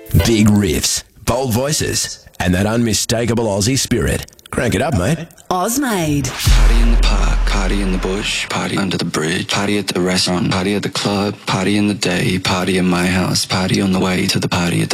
Big riffs, bold voices, and that unmistakable Aussie spirit. Crank it up, mate. Ozmade. Party in the park, party in the bush, party under the bridge, party at the restaurant, party at the club, party in the day, party in my house, party on the way to the party at the